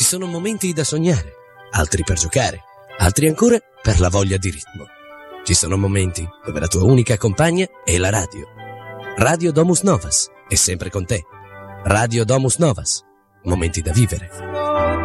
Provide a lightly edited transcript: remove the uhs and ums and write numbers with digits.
sono momenti da sognare, altri per giocare, altri ancora per la voglia di ritmo. Ci sono momenti dove la tua unica compagna è la radio. Radio Domus Novas è sempre con te. Radio Domus Novas. Momenti da vivere.